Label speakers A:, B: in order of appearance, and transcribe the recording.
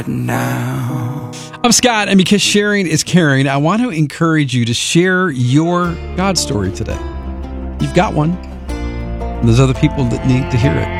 A: now.
B: I'm Scott, and because sharing is caring, I want to encourage you to share your God story today. You've got one. There's other people that need to hear it.